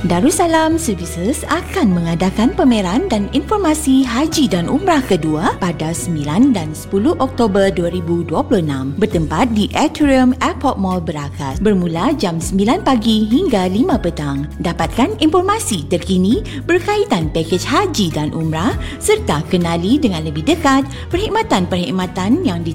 Darussalam Services akan mengadakan pameran dan informasi haji dan umrah kedua pada 9 dan 10 Oktober 2026 bertempat di Atrium Airport Mall Berakas bermula jam 9 pagi hingga 5 petang. Dapatkan informasi terkini berkaitan pakej haji dan umrah serta kenali dengan lebih dekat perkhidmatan-perkhidmatan yang